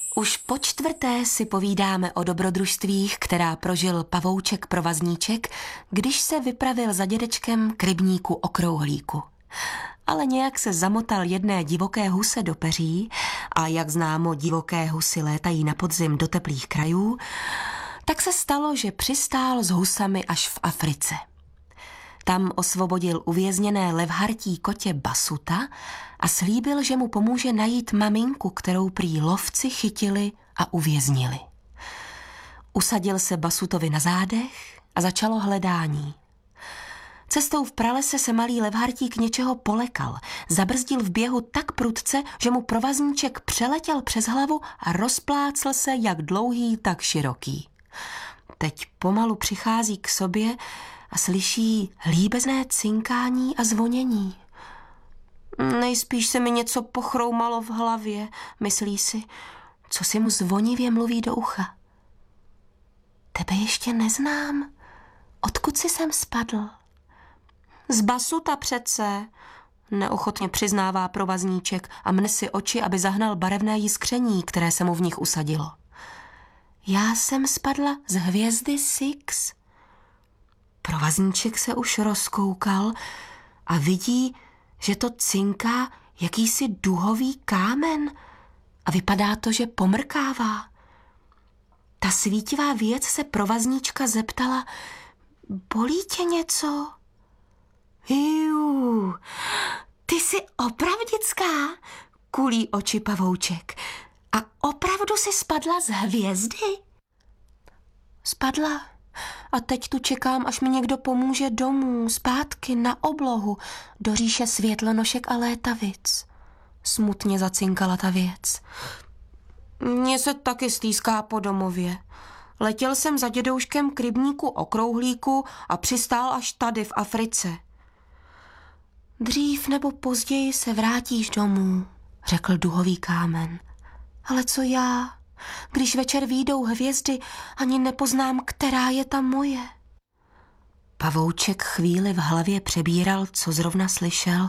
Už po čtvrté si povídáme o dobrodružstvích, která prožil pavouček provazníček, když se vypravil za dědečkem k rybníku Okrouhlíku. Ale nějak se zamotal jedné divoké huse do peří a jak známo, divoké husy létají na podzim do teplých krajů, tak se stalo, že přistál s husami až v Africe. Tam osvobodil uvězněné levhartí kotě Basuta a slíbil, že mu pomůže najít maminku, kterou prý lovci chytili a uvěznili. Usadil se Basutovi na zádech a začalo hledání. Cestou v pralese se malý levhartík něčeho polekal, zabrzdil v běhu tak prudce, že mu provazníček přeletěl přes hlavu a rozplácl se jak dlouhý, tak široký. Teď pomalu přichází k sobě a slyší líbezné cinkání a zvonění. Nejspíš se mi něco pochroumalo v hlavě, myslí si, co si mu zvonivě mluví do ucha. Tebe ještě neznám. Odkud jsi sem spadl? Z Basuta přece, neochotně přiznává provazníček a mne si oči, aby zahnal barevné jiskření, které se mu v nich usadilo. Já jsem spadla z hvězdy Six. Provazníček se už rozkoukal a vidí, že to cinká jakýsi duhový kámen a vypadá to, že pomrkává. Ta svítivá věc se provazníčka zeptala, bolí tě něco? Jú, ty jsi opravdická, kulí oči pavouček. A opravdu jsi spadla z hvězdy? Spadla. A teď tu čekám, až mi někdo pomůže domů, zpátky na oblohu, do říše světlonošek a létavic. Smutně zacinkala ta věc. Mně se taky stýská po domově. Letěl jsem za dědouškem k rybníku Okrouhlíku a přistál až tady v Africe. Dřív nebo později se vrátíš domů, řekl duhový kámen. Ale co já? Když večer vyjdou hvězdy, ani nepoznám, která je ta moje. Pavouček chvíli v hlavě přebíral, co zrovna slyšel.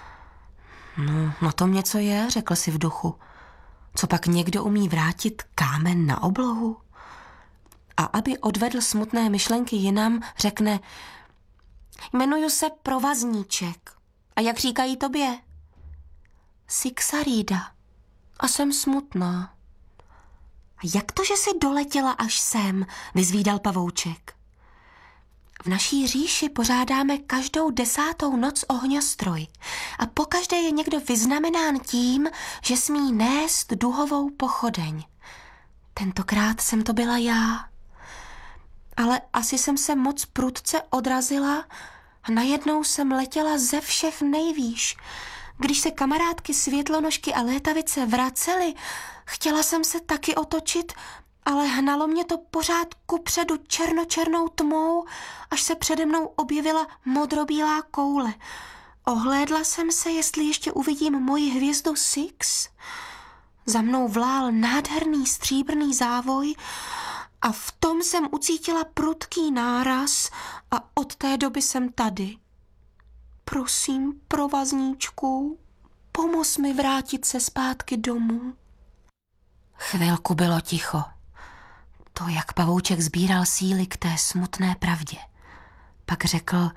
No, na tom něco je, řekl si v duchu. Co pak někdo umí vrátit kámen na oblohu? A aby odvedl smutné myšlenky jinam, řekne, jmenuju se Provazníček. A jak říkají tobě? Sixarida. A jsem smutná. A jak to, že jsi doletěla až sem, vyzvídal pavouček. V naší říši pořádáme každou 10. noc ohňostroj a pokaždé je někdo vyznamenán tím, že smí nést duhovou pochodeň. Tentokrát jsem to byla já. Ale asi jsem se moc prudce odrazila a najednou jsem letěla ze všech nejvýš. Když se kamarádky světlonožky a létavice vracely, chtěla jsem se taky otočit, ale hnalo mě to pořád kupředu černočernou tmou, až se přede mnou objevila modrobílá koule. Ohlédla jsem se, jestli ještě uvidím moji hvězdu Six. Za mnou vlál nádherný stříbrný závoj a v tom jsem ucítila prudký náraz a od té doby jsem tady. Prosím, provazníčku, pomoz mi vrátit se zpátky domů. Chvilku bylo ticho. To, jak pavouček sbíral síly k té smutné pravdě. Pak řekl,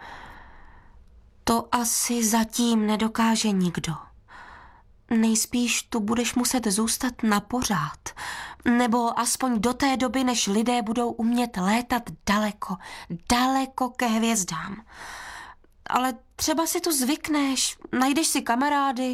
to asi zatím nedokáže nikdo. Nejspíš tu budeš muset zůstat na pořád, nebo aspoň do té doby, než lidé budou umět létat daleko, daleko ke hvězdám. Ale třeba si tu zvykneš, najdeš si kamarády.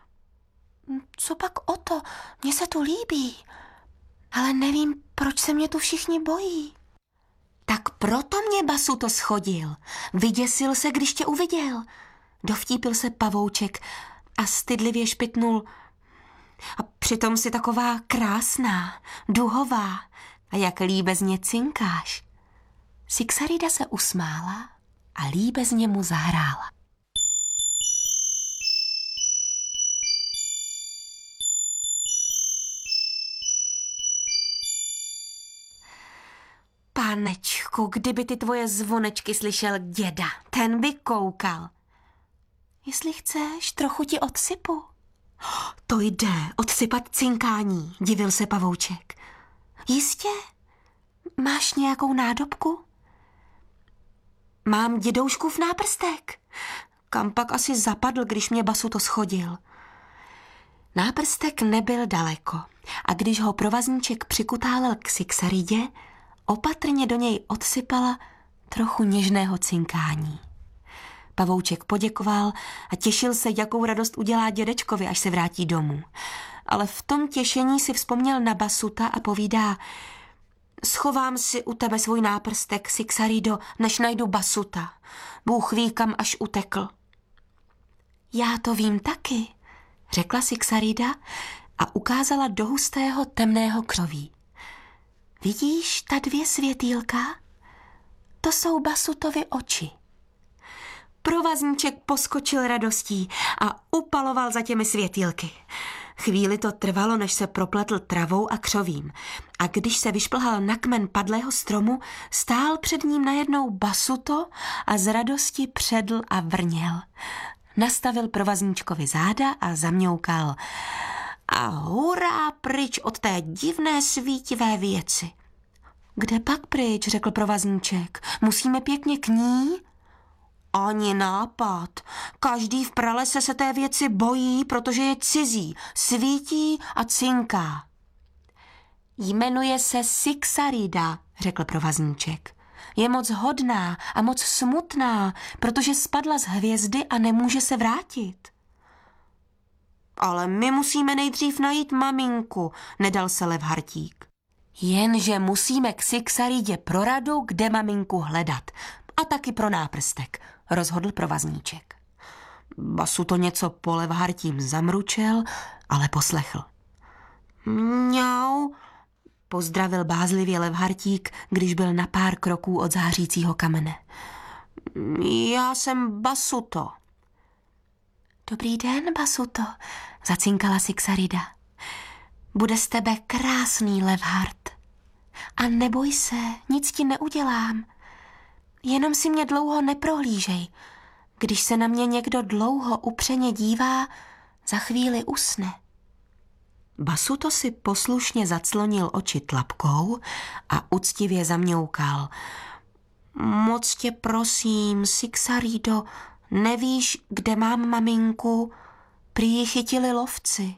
Co pak o to? Mně se tu líbí. Ale nevím, proč se mě tu všichni bojí. Tak proto mě Basuto schodil. Vyděsil se, když tě uviděl. Dovtípil se pavouček a stydlivě špitnul. A přitom si taková krásná, duhová. A jak líbezně cinkáš. Sixarida se usmála a líbezně mu zahrála. Panečku, kdyby ty tvoje zvonečky slyšel děda, ten by koukal. Jestli chceš, trochu ti odsypu. To jde, odsypat cinkání, divil se pavouček. Jistě? Máš nějakou nádobku? Mám dědouškův náprstek. Kam pak asi zapadl, když mě Basuto schodil? Náprstek nebyl daleko a když ho provazníček přikutálel k Sixaridě, opatrně do něj odsypala trochu něžného cinkání. Pavouček poděkoval a těšil se, jakou radost udělá dědečkovi, až se vrátí domů. Ale v tom těšení si vzpomněl na Basuta a povídá: schovám si u tebe svůj náprstek, Sixarido, než najdu Basuta. Bůh ví, kam až utekl. Já to vím taky, řekla Sixarida a ukázala do hustého temného křoví. Vidíš ta 2 světýlka? To jsou Basutovy oči. Provazníček poskočil radostí a upaloval za těmi světýlky. Chvíli to trvalo, než se propletl travou a křovím. A když se vyšplhal na kmen padlého stromu, stál před ním najednou Basuto a z radosti předl a vrněl. Nastavil provazníčkovi záda a zamňoukal. A hurá pryč od té divné svítivé věci. Kde pak pryč, řekl provazníček. Musíme pěkně k ní? Ani nápad. Každý v pralese se té věci bojí, protože je cizí, svítí a cinká. Jmenuje se Sixarida, řekl provazníček. Je moc hodná a moc smutná, protože spadla z hvězdy a nemůže se vrátit. Ale my musíme nejdřív najít maminku, nedal se lev Hartík. Jenže musíme k Sixaridě pro radu, kde maminku hledat. A taky pro náprstek, rozhodl provazníček. Basuto něco po levhartím zamručel, ale poslechl. Mňau, pozdravil bázlivě levhartík, když byl na pár kroků od zářícího kamene. Já jsem Basuto. Dobrý den, Basuto, zacinkala Sixarida. Bude z tebe krásný levhart. A neboj se, nic ti neudělám. Jenom si mě dlouho neprohlížej. Když se na mě někdo dlouho upřeně dívá, za chvíli usne. Basuto si poslušně zaclonil oči tlapkou a uctivě zamňoukal. Moc tě prosím, Sixarido, nevíš, kde mám maminku? Prý ji chytili lovci.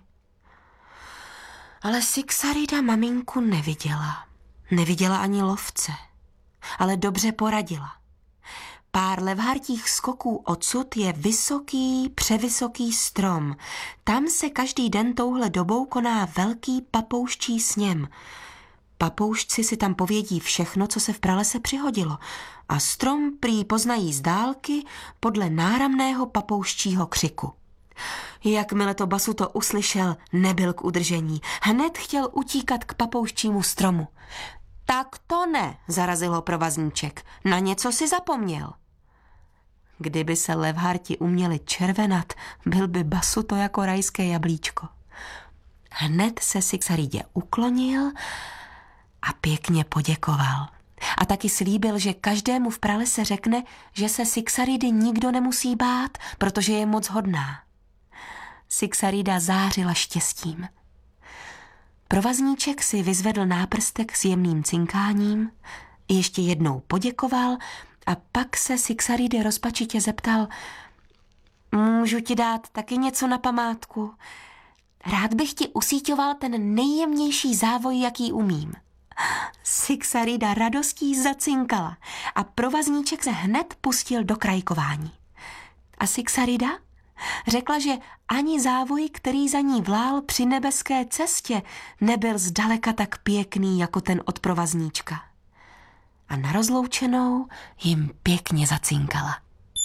Ale Sixarida maminku neviděla. Neviděla ani lovce. Ale dobře poradila. Pár levhartích skoků odsud je vysoký, převysoký strom. Tam se každý den touhle dobou koná velký papouščí sněm. Papoušci si tam povědí všechno, co se v pralese přihodilo. A strom prý poznají z dálky podle náramného papouščího křiku. Jakmile to Basuto uslyšel, nebyl k udržení. Hned chtěl utíkat k papouščímu stromu. Tak to ne, zarazil ho provazníček. Na něco si zapomněl. Kdyby se levharti uměli červenat, byl by Basuto jako rajské jablíčko. Hned se Sixaridě uklonil a pěkně poděkoval. A taky slíbil, že každému v pralese řekne, že se Sixaridy nikdo nemusí bát, protože je moc hodná. Sixarida zářila štěstím. Provazníček si vyzvedl náprstek s jemným cinkáním, ještě jednou poděkoval a pak se Sixaridy rozpačitě zeptal: můžu ti dát taky něco na památku? Rád bych ti usíťoval ten nejjemnější závoj, jaký umím. Sixarida radostí zacinkala a provazníček se hned pustil do krajkování. A Sixarida řekla, že ani závoj, který za ní vlál při nebeské cestě, nebyl zdaleka tak pěkný jako ten od provazníčka. A na rozloučenou jim pěkně zacinkala.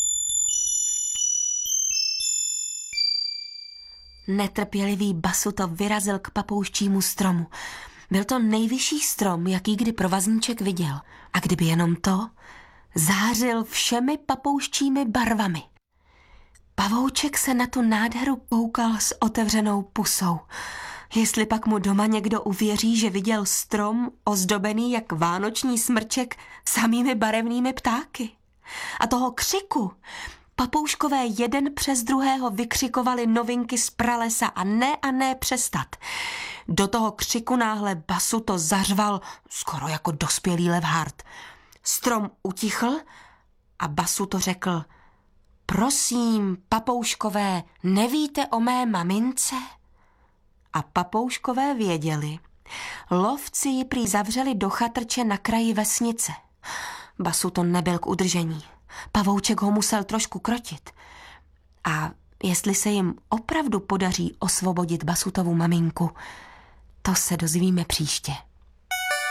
Netrpělivý Basuto vyrazil k papouščímu stromu. Byl to nejvyšší strom, jaký kdy provazníček viděl. A kdyby jenom to, zářil všemi papouščími barvami. Pavouček se na tu nádheru koukal s otevřenou pusou. Jestli pak mu doma někdo uvěří, že viděl strom ozdobený jak vánoční smrček samými barevnými ptáky. A toho křiku, Papouškové jeden přes druhého vykřikovali novinky z pralesa a ne přestat. Do toho křiku náhle Basuto zařval skoro jako dospělý levhart. Strom utichl a Basuto řekl: prosím, papouškové, nevíte o mé mamince? A papouškové věděli. Lovci ji prý zavřeli do chatrče na kraji vesnice. Basuto nebyl k udržení. Pavouček ho musel trošku krotit. A jestli se jim opravdu podaří osvobodit Basutovu maminku, to se dozvíme příště.